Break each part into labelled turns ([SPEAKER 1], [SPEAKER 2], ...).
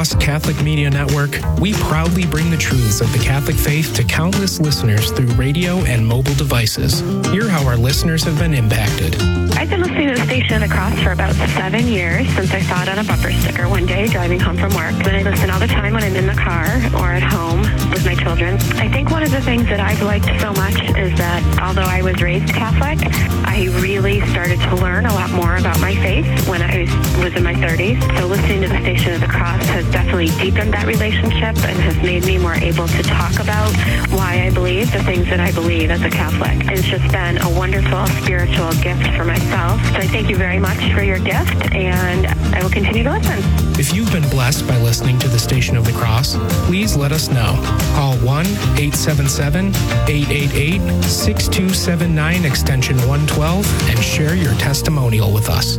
[SPEAKER 1] Cross Catholic Media Network, we proudly bring the truths of the Catholic faith to countless listeners through radio and mobile devices. Hear how our listeners have been impacted.
[SPEAKER 2] I've been listening to the station across for about 7 years since I saw it on a bumper sticker one day driving home from work. Then I listen all the time when I'm in the car or at home with my children. I think one of the things that I've liked so much is that although I was raised Catholic, I really started to learn a lot more about my faith when I was in my 30s. So listening to the Station of the Cross has definitely deepened that relationship and has made me more able to talk about why I believe the things that I believe as a Catholic. It's just been a wonderful spiritual gift for myself. So I thank you very much for your gift, and I will continue to listen.
[SPEAKER 1] If you've been blessed by listening to the Station of the Cross, please let us know. Call 1-877-888-6279 extension 112 and share your testimonial with us.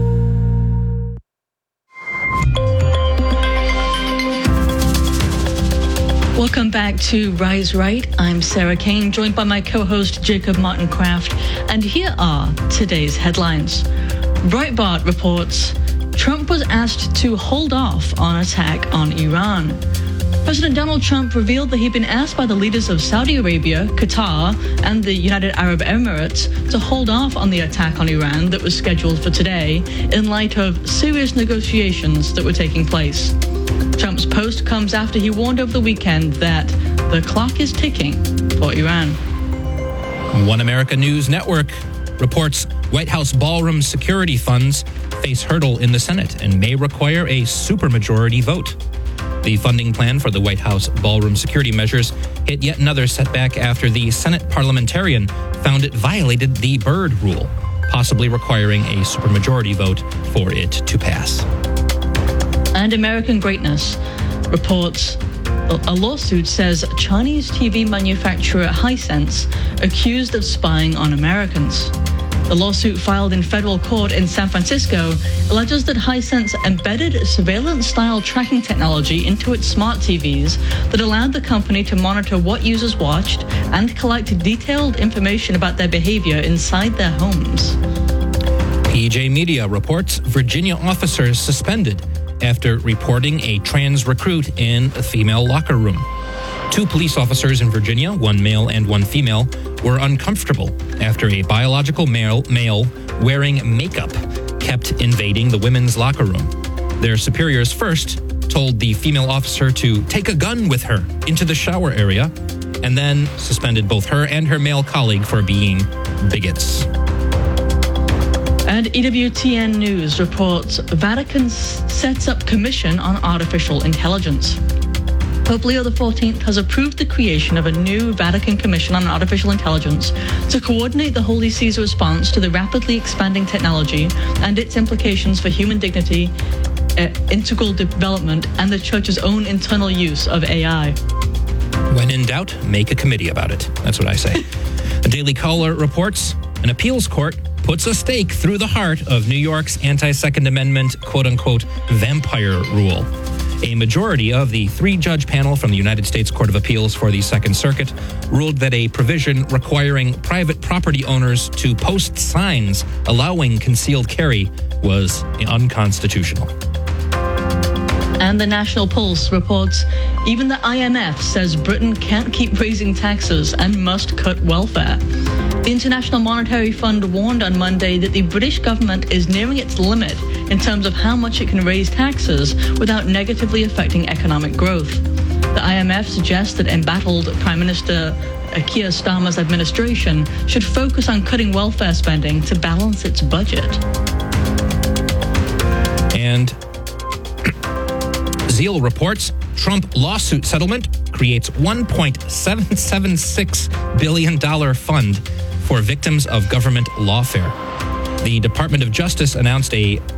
[SPEAKER 3] Welcome back to Rise Right. I'm Sarah Kane, joined by my co-host Jacob Martin Kraft, and here are today's headlines. Breitbart reports, Trump was asked to hold off on attack on Iran. President Donald Trump revealed that he'd been asked by the leaders of Saudi Arabia, Qatar, and the United Arab Emirates to hold off on the attack on Iran that was scheduled for today in light of serious negotiations that were taking place. Trump's post comes after he warned over the weekend that the clock is ticking for Iran.
[SPEAKER 4] One America News Network reports White House ballroom security funds face hurdle in the Senate and may require a supermajority vote. The funding plan for the White House ballroom security measures hit yet another setback after the Senate parliamentarian found it violated the Byrd rule, possibly requiring a supermajority vote for it to pass.
[SPEAKER 3] And American Greatness reports a lawsuit says Chinese TV manufacturer Hisense accused of spying on Americans. The lawsuit filed in federal court in San Francisco alleges that Hisense embedded surveillance-style tracking technology into its smart TVs that allowed the company to monitor what users watched and collect detailed information about their behavior inside their homes.
[SPEAKER 4] PJ Media reports Virginia officers suspended after reporting a trans recruit in a female locker room. 2 police officers in Virginia, one male and one female, were uncomfortable after a biological male wearing makeup kept invading the women's locker room. Their superiors first told the female officer to take a gun with her into the shower area and then suspended both her and her male colleague for being bigots.
[SPEAKER 3] And EWTN News reports Vatican sets up commission on artificial intelligence. Pope Leo XIV has approved the creation of a new Vatican Commission on Artificial Intelligence to coordinate the Holy See's response to the rapidly expanding technology and its implications for human dignity, integral development, and the Church's own internal use of AI.
[SPEAKER 4] When in doubt, make a committee about it. That's what I say. The Daily Caller reports an appeals court puts a stake through the heart of New York's anti-Second Amendment, quote-unquote, vampire rule. A majority of the 3-judge panel from the United States Court of Appeals for the Second Circuit ruled that a provision requiring private property owners to post signs allowing concealed carry was unconstitutional.
[SPEAKER 3] And the National Pulse reports even the IMF says Britain can't keep raising taxes and must cut welfare. The International Monetary Fund warned on Monday that the British government is nearing its limit in terms of how much it can raise taxes without negatively affecting economic growth. The IMF suggests that embattled Prime Minister Keir Starmer's administration should focus on cutting welfare spending to balance its budget.
[SPEAKER 4] And Zeal reports Trump lawsuit settlement creates $1.776 billion fund for victims of government lawfare. The Department of Justice announced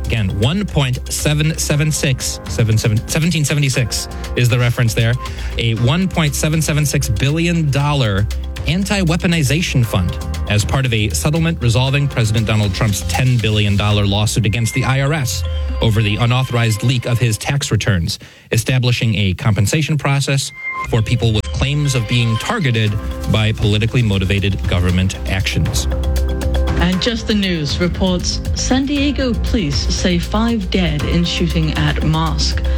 [SPEAKER 4] $1776 is the reference there, a $1.776 billion anti-weaponization fund as part of a settlement resolving President Donald Trump's $10 billion lawsuit against the IRS over the unauthorized leak of his tax returns, establishing a compensation process for people with claims of being targeted by politically motivated government actions.
[SPEAKER 3] And Just the News reports San Diego police say 5 dead in shooting at mosque.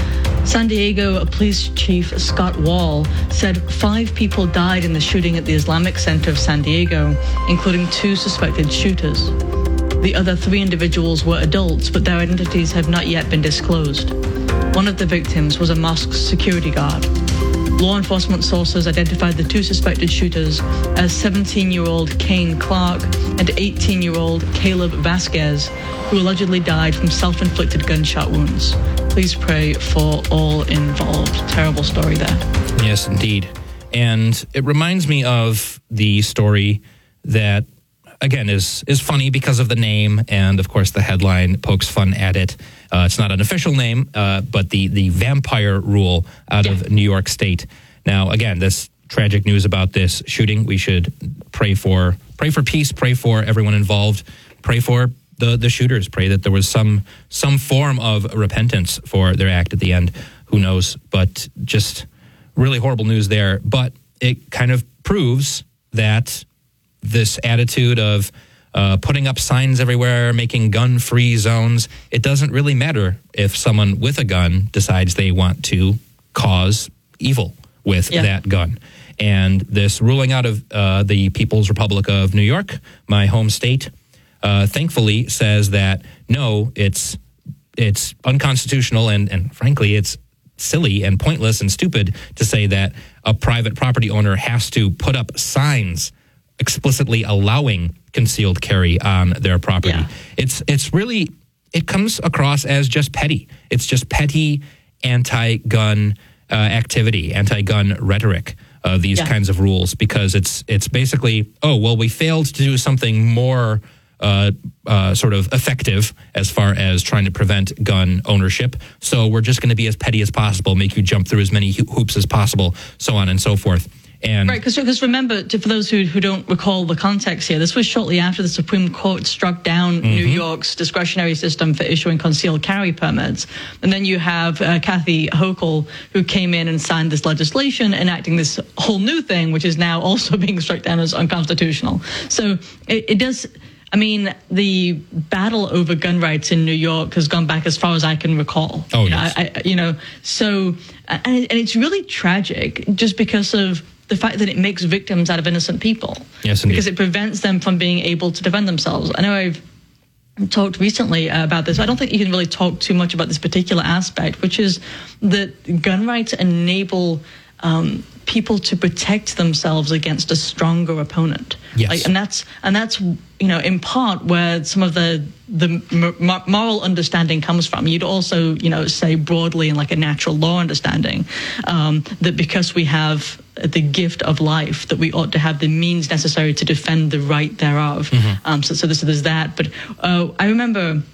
[SPEAKER 3] San Diego Police Chief Scott Wall said 5 people died in the shooting at the Islamic Center of San Diego, including 2 suspected shooters. The other 3 individuals were adults, but their identities have not yet been disclosed. One of the victims was a mosque security guard. Law enforcement sources identified the 2 suspected shooters as 17-year-old Kane Clark and 18-year-old Caleb Vasquez, who allegedly died from self-inflicted gunshot wounds. Please pray for all involved. Terrible story there.
[SPEAKER 4] Yes, indeed. And it reminds me of the story that, again, is funny because of the name, and of course the headline pokes fun at it. It's not an official name, but the vampire rule out of New York State. Now, again, this tragic news about this shooting, we should pray for peace, pray for everyone involved, pray for the shooters, pray that there was some form of repentance for their act at the end. Who knows? But just really horrible news there. But it kind of proves that this attitude of putting up signs everywhere, making gun-free zones, it doesn't really matter if someone with a gun decides they want to cause evil with that gun. And this ruling out of the People's Republic of New York, my home state, thankfully says that, no, it's unconstitutional and frankly, it's silly and pointless and stupid to say that a private property owner has to put up signs explicitly allowing concealed carry on their property. Yeah. It's really, it comes across as just petty. It's just petty anti-gun activity, anti-gun rhetoric of these kinds of rules, because it's basically, oh, well, we failed to do something more sort of effective as far as trying to prevent gun ownership. So we're just going to be as petty as possible, make you jump through as many hoops as possible, so on and so forth. And
[SPEAKER 3] right, because remember, for those who don't recall the context here, this was shortly after the Supreme Court struck down New York's discretionary system for issuing concealed carry permits. And then you have Kathy Hochul, who came in and signed this legislation enacting this whole new thing, which is now also being struck down as unconstitutional. So it does... I mean, the battle over gun rights in New York has gone back as far as I can recall.
[SPEAKER 4] Oh, yes.
[SPEAKER 3] So, and it's really tragic just because of the fact that it makes victims out of innocent people.
[SPEAKER 4] Yes, indeed.
[SPEAKER 3] Because it prevents them from being able to defend themselves. I know I've talked recently about this. I don't think you can really talk too much about this particular aspect, which is that gun rights enable people to protect themselves against a stronger opponent.
[SPEAKER 4] Yes.
[SPEAKER 3] And that's in part where some of the moral understanding comes from. You'd also say broadly in like a natural law understanding that because we have the gift of life, that we ought to have the means necessary to defend the right thereof. So there's that. But I remember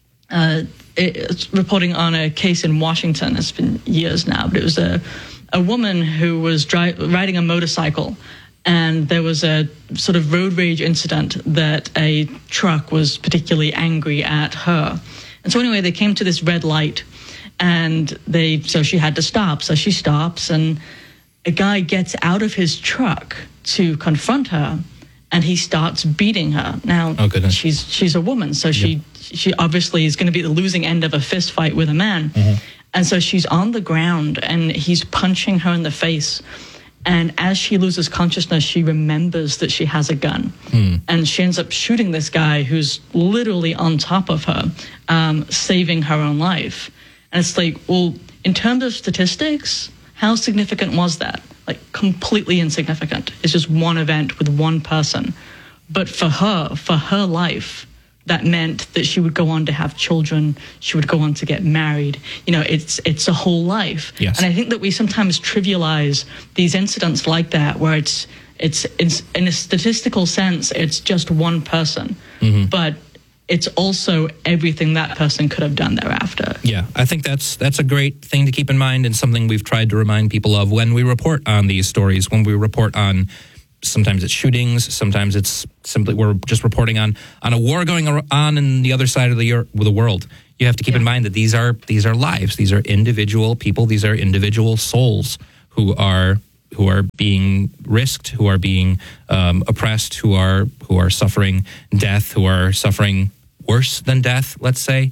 [SPEAKER 3] reporting on a case in Washington. It's been years now, but it was a woman who was riding a motorcycle, and there was a sort of road rage incident that a truck was particularly angry at her. And so anyway, they came to this red light, and so she had to stop. So she stops, and a guy gets out of his truck to confront her, and he starts beating her. Now, she's a woman, so she obviously is going to be the losing end of a fist fight with a man. And so she's on the ground, and he's punching her in the face. And as she loses consciousness, she remembers that she has a gun. And she ends up shooting this guy who's literally on top of her, saving her own life. And it's like, well, in terms of statistics, how significant was that? Like, completely insignificant. It's just one event with one person. But for her life, that meant that she would go on to have children. She would go on to get married. It's a whole life.
[SPEAKER 4] Yes.
[SPEAKER 3] And I think that we sometimes trivialize these incidents like that, where it's in a statistical sense, it's just one person, but it's also everything that person could have done thereafter.
[SPEAKER 4] Yeah, I think that's a great thing to keep in mind, and something we've tried to remind people of when we report on these stories, when we report on. Sometimes it's shootings. Sometimes it's simply we're just reporting on a war going on in the other side of the world. You have to keep in mind that these are lives. These are individual people. These are individual souls who are being risked, who are being oppressed, who are suffering death, who are suffering worse than death, let's say.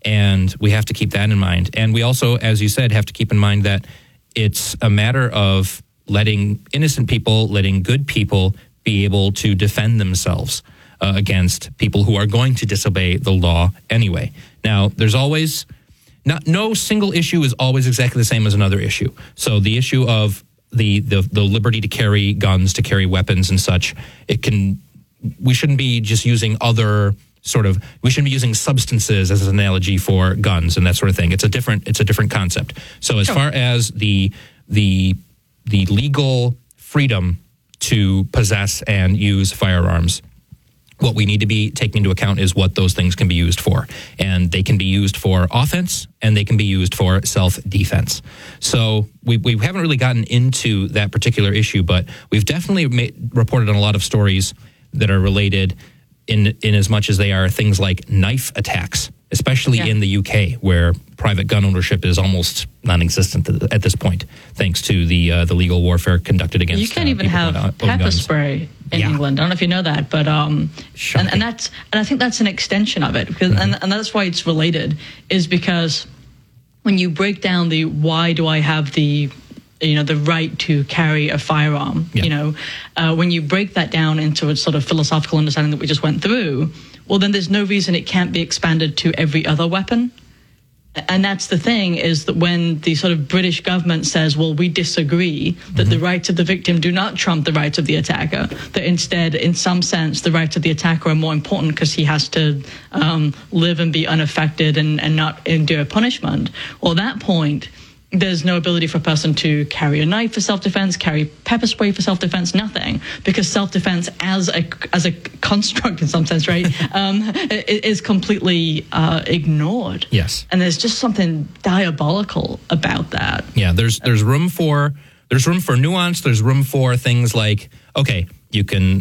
[SPEAKER 4] And we have to keep that in mind. And we also, as you said, have to keep in mind that it's a matter of letting innocent people, letting good people be able to defend themselves against people who are going to disobey the law anyway. Now, there's always, no single issue is always exactly the same as another issue. So the issue of the liberty to carry guns, to carry weapons and such, we shouldn't be just using we shouldn't be using substances as an analogy for guns and that sort of thing. It's a different concept. So as far as the legal freedom to possess and use firearms, what we need to be taking into account is what those things can be used for. And they can be used for offense and they can be used for self-defense. So we haven't really gotten into that particular issue, but we've definitely reported on a lot of stories that are related in as much as they are things like knife attacks, especially in the UK, where private gun ownership is almost non-existent at this point, thanks to the legal warfare conducted against. You
[SPEAKER 3] can't even have pepper spray in England. I don't know if you know that, but and I think that's an extension of it, because and that's why it's related, is because when you break down the why do I have the right to carry a firearm, when you break that down into a sort of philosophical understanding that we just went through, well, then there's no reason it can't be expanded to every other weapon. And that's the thing, is that when the sort of British government says, well, we disagree, that the rights of the victim do not trump the rights of the attacker, that instead, in some sense, the rights of the attacker are more important because he has to live and be unaffected and not endure punishment. Well, at that point, there's no ability for a person to carry a knife for self-defense, carry pepper spray for self-defense, nothing, because self-defense as a construct in some sense, right, is completely ignored.
[SPEAKER 4] Yes.
[SPEAKER 3] And there's just something diabolical about that.
[SPEAKER 4] Yeah, there's room for nuance. There's room for things like, okay, you can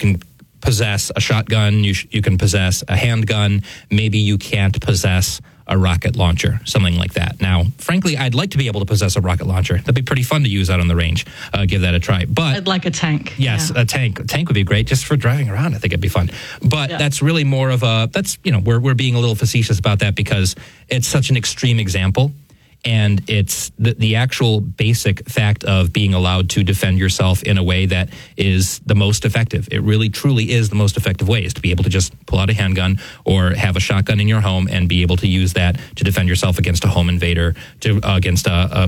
[SPEAKER 4] possess a shotgun, you can possess a handgun, maybe you can't possess a rocket launcher, something like that. Now, frankly, I'd like to be able to possess a rocket launcher. That'd be pretty fun to use out on the range. Give that a try. But
[SPEAKER 3] I'd like a tank.
[SPEAKER 4] Yes, a tank. A tank would be great just for driving around. I think it'd be fun. But that's really more of we're being a little facetious about that because it's such an extreme example. And it's the actual basic fact of being allowed to defend yourself in a way that is the most effective. It really, truly is the most effective way, is to be able to just pull out a handgun or have a shotgun in your home and be able to use that to defend yourself against a home invader, against a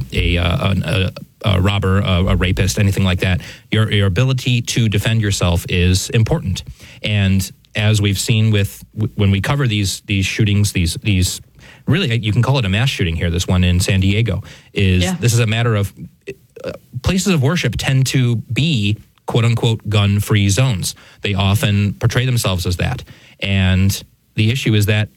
[SPEAKER 4] robber, a rapist, anything like that. Your ability to defend yourself is important. And as we've seen when we cover these shootings, these really, you can call it a mass shooting here. This one in San Diego this is a matter of places of worship tend to be quote unquote gun-free zones. They often portray themselves as that. And the issue is that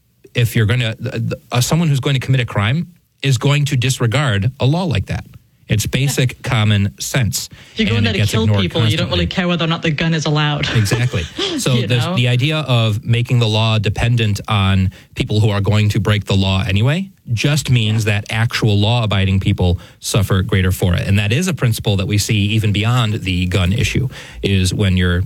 [SPEAKER 4] if you're going to, someone who's going to commit a crime is going to disregard a law like that. It's basic common sense.
[SPEAKER 3] If you go in there to kill people, you don't really care whether or not the gun is allowed.
[SPEAKER 4] Exactly. So the idea of making the law dependent on people who are going to break the law anyway just means that actual law-abiding people suffer greater for it. And that is a principle that we see even beyond the gun issue, is when you're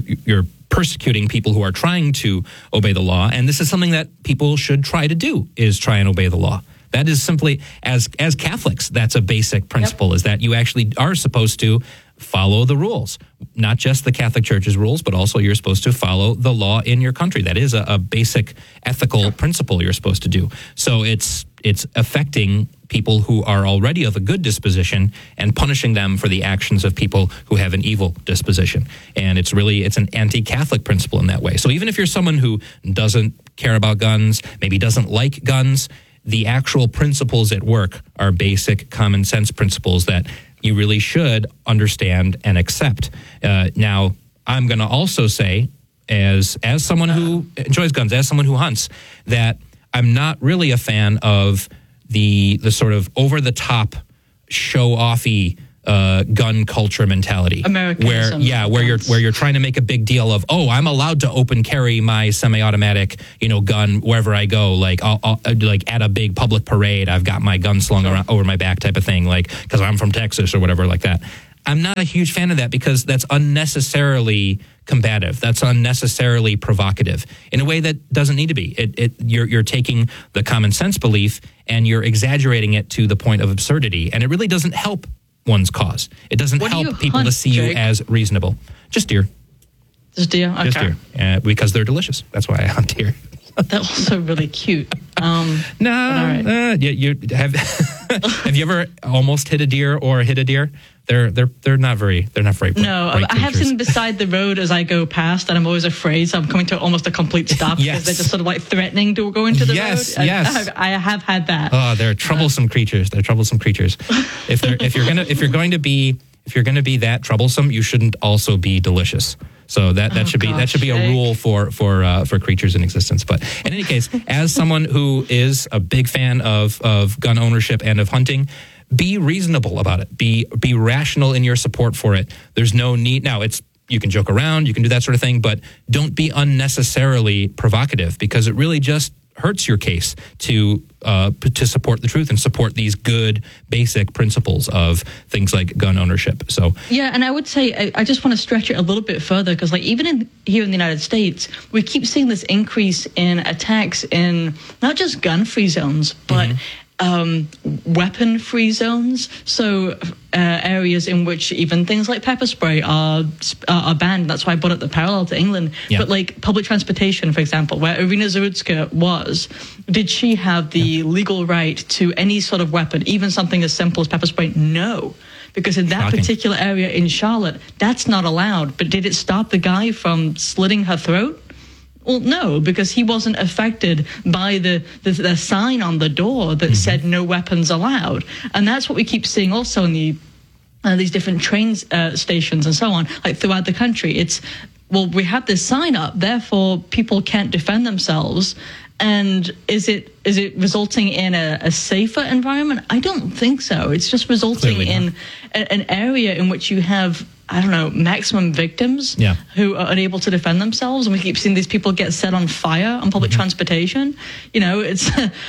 [SPEAKER 4] persecuting people who are trying to obey the law. And this is something that people should try to do, is try and obey the law. That is simply, as Catholics, that's a basic principle, is that you actually are supposed to follow the rules. Not just the Catholic Church's rules, but also you're supposed to follow the law in your country. That is a basic ethical principle you're supposed to do. So it's affecting people who are already of a good disposition and punishing them for the actions of people who have an evil disposition. And it's an anti-Catholic principle in that way. So even if you're someone who doesn't care about guns, maybe doesn't like guns, the actual principles at work are basic common sense principles that you really should understand and accept. Now, I'm going to also say, as someone who enjoys guns, as someone who hunts, that I'm not really a fan of the sort of over-the-top, show-offy gun culture mentality,
[SPEAKER 3] Americanism,
[SPEAKER 4] where you're trying to make a big deal of, oh, I'm allowed to open carry my semi-automatic gun wherever I go, like I'll like at a big public parade, I've got my gun slung around over my back type of thing, like because I'm from Texas or whatever like that. I'm not a huge fan of that because that's unnecessarily combative. That's unnecessarily provocative in a way that doesn't need to be. You're taking the common sense belief and you're exaggerating it to the point of absurdity, and it really doesn't help one's cause. It doesn't help people to see you as reasonable. Just deer.
[SPEAKER 3] Just deer? Okay.
[SPEAKER 4] Just deer. Because they're delicious. That's why I hunt deer.
[SPEAKER 3] They're also really cute.
[SPEAKER 4] You have have you ever almost hit a deer or hit a deer? They're not very bright.
[SPEAKER 3] No, I have seen beside the road as I go past, and I'm always afraid. So I'm coming to almost a complete stop because they're just sort of like threatening to go into the road.
[SPEAKER 4] Yes.
[SPEAKER 3] I have had that.
[SPEAKER 4] Oh, they're troublesome creatures. They're troublesome creatures. If you're going to be that troublesome, you shouldn't also be delicious. So that should be a rule for creatures in existence. But in any case, as someone who is a big fan of gun ownership and of hunting, be reasonable about it. Be rational in your support for it. There's no need. Now, you can joke around, you can do that sort of thing, but don't be unnecessarily provocative because it really just hurts your case to support the truth and support these good basic principles of things like gun ownership. So
[SPEAKER 3] and I would say I just want to stretch it a little bit further because even here in the United States, we keep seeing this increase in attacks in not just gun-free zones, but weapon-free zones. So areas in which even things like pepper spray are banned. That's why I brought up the parallel to England. Yeah. But like public transportation, for example, where Irina Zarudska was, did she have the legal right to any sort of weapon, even something as simple as pepper spray? No. Because in that particular area in Charlotte, that's not allowed. But did it stop the guy from slitting her throat? Well, no, because he wasn't affected by the sign on the door that said no weapons allowed. And that's what we keep seeing also in these different train stations and so on, like throughout the country. It's, well, we have this sign up, therefore people can't defend themselves. And is it resulting in a safer environment? I don't think so. It's just resulting in an area in which you have, I don't know, maximum victims who are unable to defend themselves. And we keep seeing these people get set on fire on public transportation. You know, it's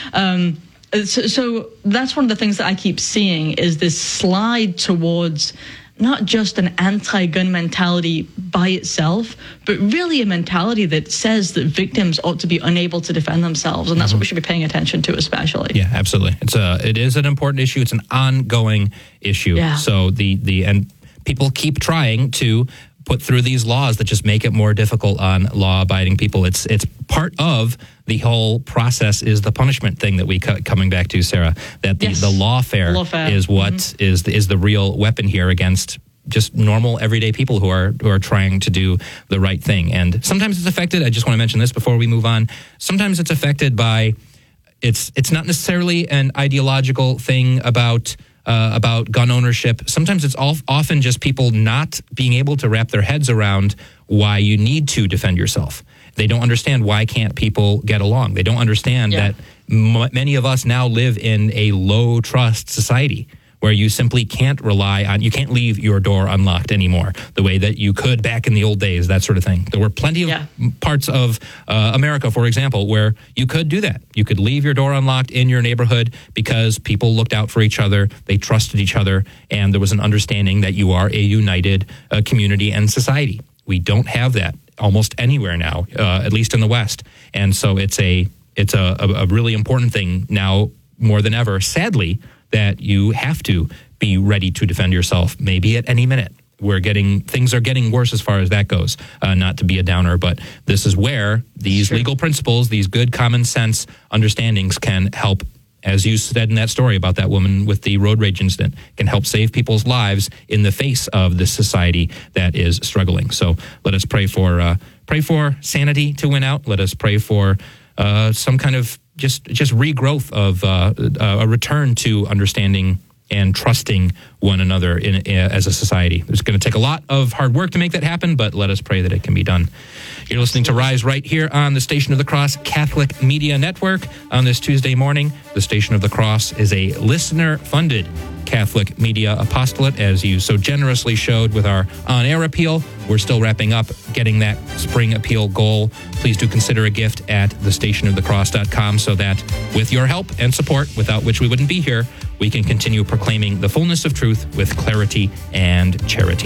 [SPEAKER 3] so that's one of the things that I keep seeing is this slide towards not just an anti-gun mentality by itself, but really a mentality that says that victims ought to be unable to defend themselves. And that's what we should be paying attention to especially. Yeah,
[SPEAKER 4] absolutely. It is an important issue. It's an ongoing issue. Yeah. So and people keep trying to put through these laws that just make it more difficult on law-abiding people. It's part of the whole process is the punishment thing that we coming back to, Sarah. That the lawfare is what is the real weapon here against just normal everyday people who are trying to do the right thing. And sometimes it's affected. I just want to mention this before we move on. Sometimes it's affected by it's not necessarily an ideological thing about gun ownership. Sometimes it's often just people not being able to wrap their heads around why you need to defend yourself. They don't understand why can't people get along. They don't understand that many of us now live in a low trust society where you simply can't you can't leave your door unlocked anymore the way that you could back in the old days, that sort of thing. There were plenty of parts of America, for example, where you could do that. You could leave your door unlocked in your neighborhood because people looked out for each other, they trusted each other, and there was an understanding that you are a united community and society. We don't have that almost anywhere now, at least in the West. And so it's a really important thing now more than ever, sadly, that you have to be ready to defend yourself maybe at any minute. Things are getting worse as far as that goes, not to be a downer, but this is where these legal principles, these good common sense understandings can help, as you said in that story about that woman with the road rage incident, can help save people's lives in the face of this society that is struggling. So let us pray for sanity to win out. Let us pray for some kind of just regrowth of a return to understanding and trusting one another as a society. It's going to take a lot of hard work to make that happen, but let us pray that it can be done. You're listening to Rise right here on the Station of the Cross Catholic Media Network on this Tuesday morning. The Station of the Cross is a listener-funded Catholic Media Apostolate, as you so generously showed with our on-air appeal. We're still wrapping up getting that spring appeal goal. Please do consider a gift at thestationofthecross.com so that with your help and support, without which we wouldn't be here, we can continue proclaiming the fullness of truth with clarity and charity.